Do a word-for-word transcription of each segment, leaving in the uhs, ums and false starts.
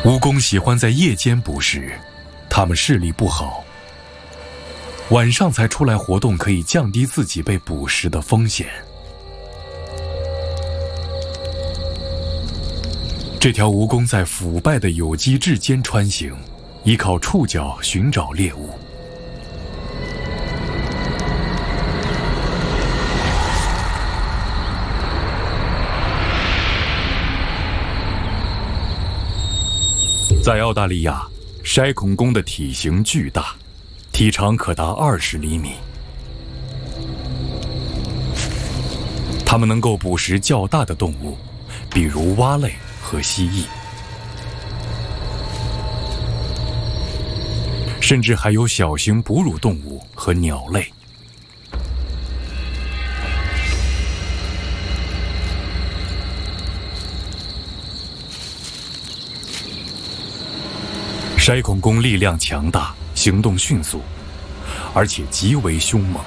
蜈蚣喜欢在夜间捕食，它们视力不好，晚上才出来活动，可以降低自己被捕食的风险。这条蜈蚣在腐败的有机质间穿行，依靠触角寻找猎物。在澳大利亚，筛孔蚣的体型巨大，体长可达二十厘米。它们能够捕食较大的动物，比如蛙类和蜥蜴，甚至还有小型哺乳动物和鸟类。筛孔蚣力量强大，行动迅速，而且极为凶猛。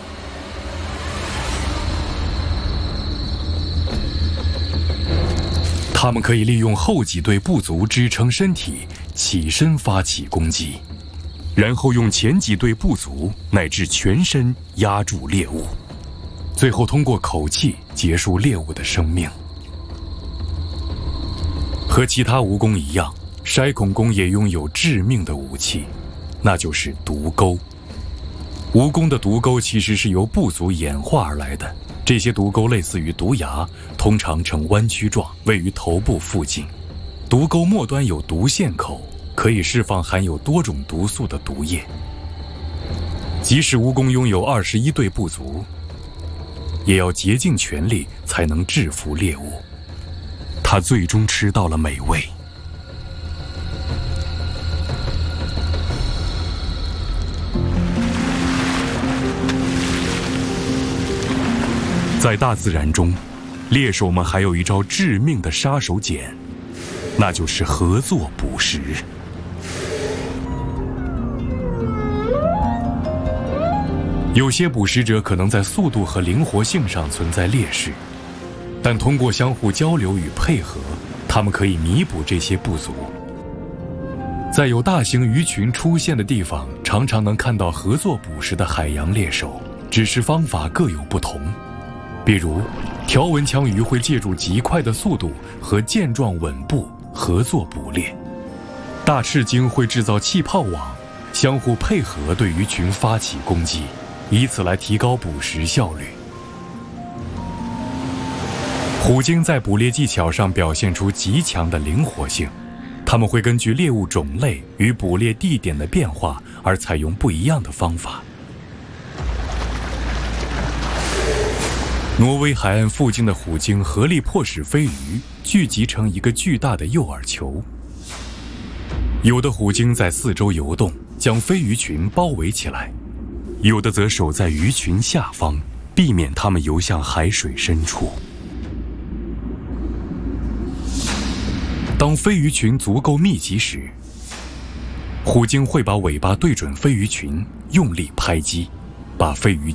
它们可以利用后脊椎部足支撑身体，起身发起攻击，然后用前脊椎部足乃至全身压住猎物，最后通过口气结束猎物的生命。和其他蜈蚣一样，筛孔蚣也拥有致命的武器，那就是毒钩。蜈蚣的毒钩其实是由部族演化而来的，这些毒钩类似于毒牙，通常呈弯曲状，位于头部附近。毒钩末端有毒腺口，可以释放含有多种毒素的毒液。即使蜈蚣拥有二十一对部族，也要竭尽全力才能制服猎物。它最终吃到了美味。在大自然中，猎手们还有一招致命的杀手锏，那就是合作捕食。有些捕食者可能在速度和灵活性上存在劣势，但通过相互交流与配合，他们可以弥补这些不足。在有大型鱼群出现的地方，常常能看到合作捕食的海洋猎手，只是方法各有不同。比如，条纹枪鱼会借助极快的速度和健壮稳步合作捕猎；大翅鲸会制造气泡网，相互配合对鱼群发起攻击，以此来提高捕食效率。虎鲸在捕猎技巧上表现出极强的灵活性，它们会根据猎物种类与捕猎地点的变化而采用不一样的方法。挪威海岸附近的虎鲸合力迫使飞鱼聚集成一个巨大的诱饵球。有的虎鲸在四周游动，将飞鱼群包围起来；有的则守在鱼群下方，避免它们游向海水深处。当飞鱼群足够密集时，虎鲸会把尾巴对准飞鱼群，用力拍击，把飞鱼